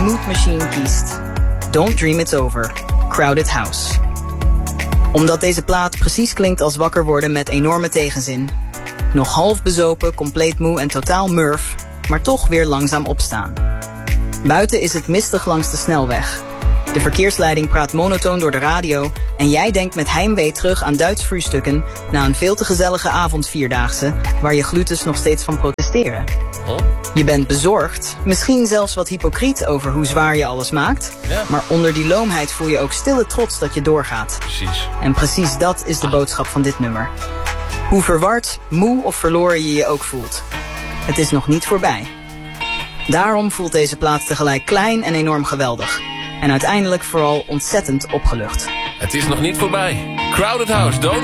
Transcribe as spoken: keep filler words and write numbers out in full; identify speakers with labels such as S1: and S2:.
S1: Mood Machine kiest Don't Dream It's Over, Crowded House. Omdat deze plaat precies klinkt als wakker worden met enorme tegenzin. Nog half bezopen, compleet moe en totaal murf, maar toch weer langzaam opstaan. Buiten is het mistig langs de snelweg. De verkeersleiding praat monotoon door de radio en jij denkt met heimwee terug aan Duits frühstücken na een veel te gezellige avondvierdaagse waar je glutes nog steeds van protesteren.
S2: Oh.
S1: Je bent bezorgd, misschien zelfs wat hypocriet over hoe zwaar je alles maakt,
S2: Ja.
S1: maar onder die loomheid voel je ook stille trots dat je doorgaat.
S2: Precies.
S1: En precies dat is de boodschap van dit nummer. Hoe verward, moe of verloren je je ook voelt. Het is nog niet voorbij. Daarom voelt deze plaat tegelijk klein en enorm geweldig. En uiteindelijk vooral ontzettend opgelucht.
S2: Het is nog niet voorbij. Crowded House, don't